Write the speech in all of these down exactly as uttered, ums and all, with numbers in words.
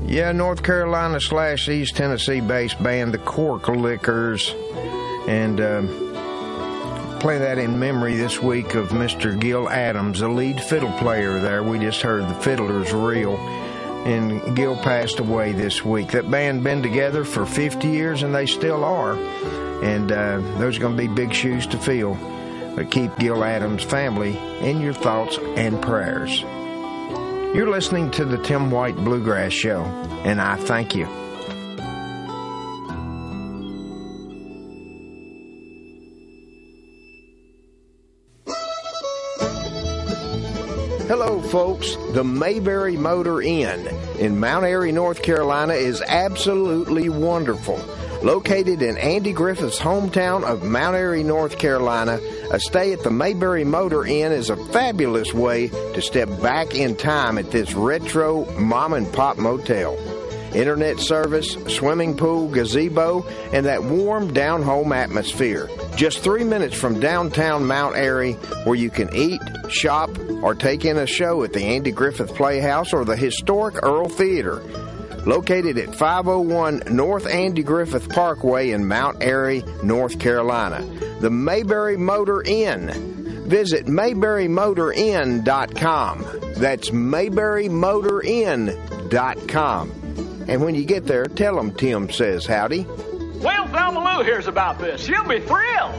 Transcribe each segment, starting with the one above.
Yeah, North Carolina slash East Tennessee-based band, the Cork Lickers. And uh, play that in memory this week of Mister Gil Adams, the lead fiddle player there. We just heard The Fiddler's Reel. And Gil passed away this week. That band been together for fifty years, and they still are. And uh, those are going to be big shoes to fill. But keep Gil Adams' family in your thoughts and prayers. You're listening to the Tim White Bluegrass Show, and I thank you. Hello, folks. The Mayberry Motor Inn in Mount Airy, North Carolina is absolutely wonderful. Located in Andy Griffith's hometown of Mount Airy, North Carolina, a stay at the Mayberry Motor Inn is a fabulous way to step back in time at this retro mom-and-pop motel. Internet service, swimming pool, gazebo, and that warm down-home atmosphere. Just three minutes from downtown Mount Airy, where you can eat, shop, or take in a show at the Andy Griffith Playhouse or the historic Earl Theater. Located at five oh one North Andy Griffith Parkway in Mount Airy, North Carolina. The Mayberry Motor Inn. Visit mayberry motor inn dot com. That's mayberry motor inn dot com. And when you get there, tell them Tim says howdy. Well, Thelma Lou hears about this. She'll be thrilled.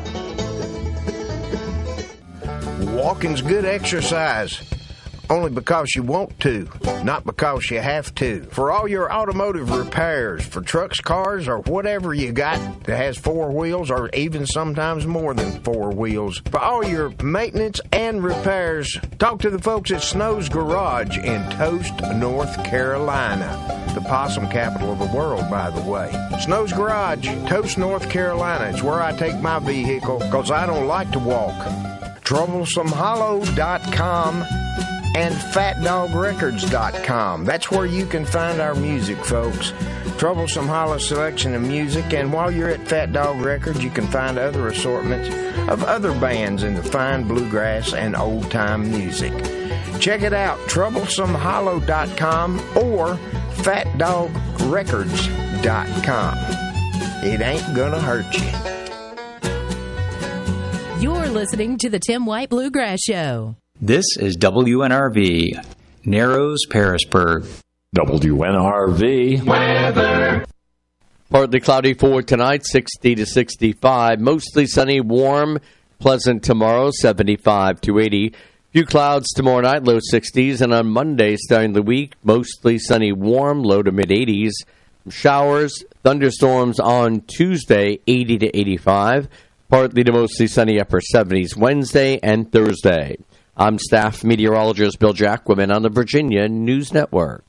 Walking's good exercise. Only because you want to, not because you have to. For all your automotive repairs, for trucks, cars, or whatever you got that has four wheels, or even sometimes more than four wheels. For all your maintenance and repairs, talk to the folks at Snow's Garage in Toast, North Carolina. The possum capital of the world, by the way. Snow's Garage, Toast, North Carolina. It's where I take my vehicle, because I don't like to walk. troublesome hollow dot com and fat dog records dot com. That's where you can find our music, folks. Troublesome Hollow selection of music. And while you're at Fat Dog Records, you can find other assortments of other bands in the fine bluegrass and old-time music. Check it out, troublesome hollow dot com or fat dog records dot com. It ain't gonna hurt you. You're listening to the Tim White Bluegrass Show. This is W N R V, Narrows, Parisburg. W N R V weather. Partly cloudy for tonight, sixty to sixty-five. Mostly sunny, warm, pleasant tomorrow, seventy-five to eighty. Few clouds tomorrow night, low sixties. And on Monday, starting the week, mostly sunny, warm, low to mid-eighties. Showers, thunderstorms on Tuesday, eighty to eighty-five. Partly to mostly sunny, upper seventies Wednesday and Thursday. I'm staff meteorologist Bill Jacquemin on the Virginia News Network.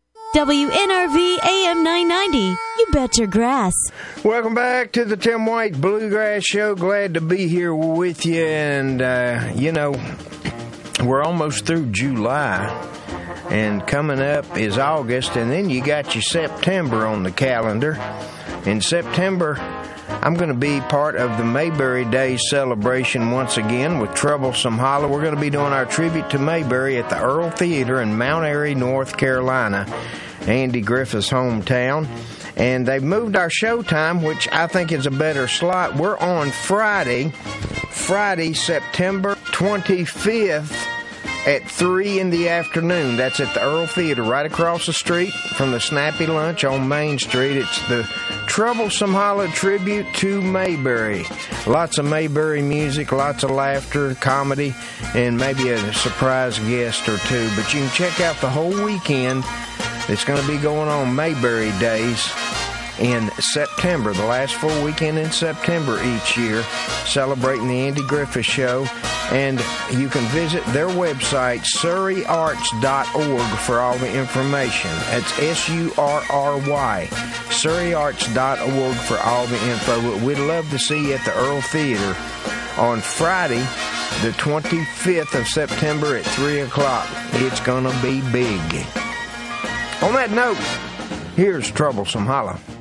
W N R V A M nine ninety. You bet your grass. Welcome back to the Tim White Bluegrass Show. Glad to be here with you. And, uh, you know, we're almost through July. And coming up is August. And then you got your September on the calendar. In September, I'm going to be part of the Mayberry Day celebration once again with Troublesome Hollow. We're going to be doing our tribute to Mayberry at the Earl Theater in Mount Airy, North Carolina, Andy Griffith's hometown. And they've moved our show time, which I think is a better slot. We're on Friday, Friday, September twenty-fifth at three in the afternoon. That's at the Earl Theater, right across the street from the Snappy Lunch on Main Street. It's the Troublesome Hollow tribute to Mayberry. Lots of Mayberry music, lots of laughter, comedy, and maybe a surprise guest or two. But you can check out the whole weekend. It's going to be going on Mayberry Days in September, the last full weekend in September each year, celebrating the Andy Griffith Show. And you can visit their website, surrey arts dot org, for all the information. That's S U R R Y, surrey arts dot org for all the info. We'd love to see you at the Earl Theater on Friday, the twenty-fifth of September at three o'clock. It's going to be big. On that note, here's Troublesome Hollow.